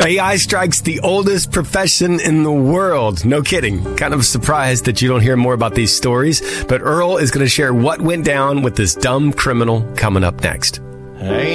AI strikes the oldest profession in the world. No kidding. Kind of surprised that you don't hear more about these stories, but Earl is going to share what went down with this dumb criminal coming up next. Hey.